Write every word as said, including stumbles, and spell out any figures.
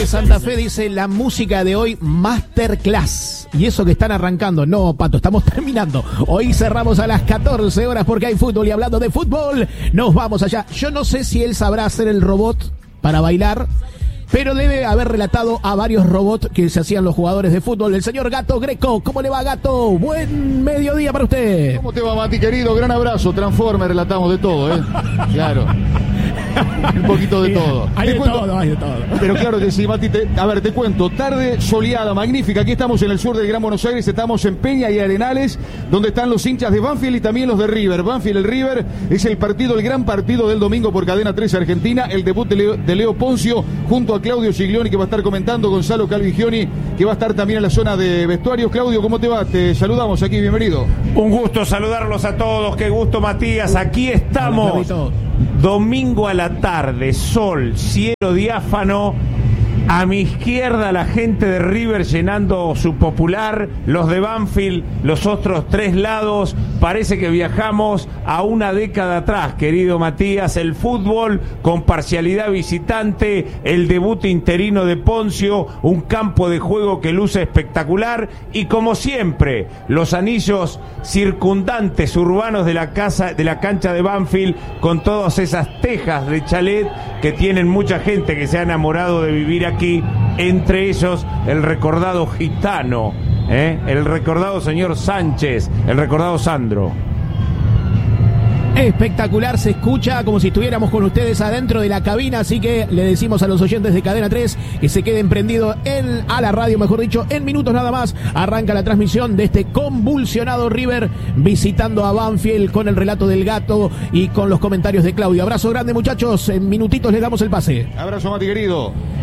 desde Santa Fe dice la música de hoy masterclass. Y eso que están arrancando. No, Pato, estamos terminando. Hoy cerramos a las catorce horas porque hay fútbol. Y hablando de fútbol, nos vamos allá. Yo no sé si él sabrá hacer el robot para bailar, pero debe haber relatado a varios robots que se hacían los jugadores de fútbol. El señor Gato Greco. ¿Cómo le va, Gato? Buen mediodía para usted. ¿Cómo te va, Mati, querido? Gran abrazo. Transforme, relatamos de todo, ¿eh? Claro. Un poquito de todo. Hay te de cuento, todo, hay de todo. Pero claro que sí, Mati. Te, a ver, te cuento. Tarde soleada, magnífica. Aquí estamos en el sur del Gran Buenos Aires. Estamos en Peña y Arenales, donde están los hinchas de Banfield y también los de River. Banfield, el River, es el partido, el gran partido del domingo por Cadena tres Argentina. El debut de Leo, de Leo Poncio junto a Claudio Giglioni, que va a estar comentando. Gonzalo Calvigioni, que va a estar también en la zona de vestuarios. Claudio, ¿cómo te va? Te saludamos aquí, bienvenido. Un gusto saludarlos a todos. Qué gusto, Matías. Aquí estamos. Domingo a la tarde, sol, cielo diáfano. A mi izquierda la gente de River llenando su popular, los de Banfield, los otros tres lados. Parece que viajamos a una década atrás, querido Matías. El fútbol con parcialidad visitante, el debut interino de Poncio, un campo de juego que luce espectacular y, como siempre, los anillos circundantes urbanos de la casa, de la cancha de Banfield, con todas esas tejas de chalet que tienen mucha gente que se ha enamorado de vivir aquí, entre ellos el recordado gitano, ¿eh? el recordado señor Sánchez, el recordado Sandro. Espectacular, se escucha como si estuviéramos con ustedes adentro de la cabina, así que le decimos a los oyentes de Cadena tres que se queden prendidos en, a la radio, mejor dicho, en minutos nada más arranca la transmisión de este convulsionado River visitando a Banfield con el relato del Gato y con los comentarios de Claudio. Abrazo grande, muchachos, en minutitos les damos el pase. Abrazo, Mati, querido.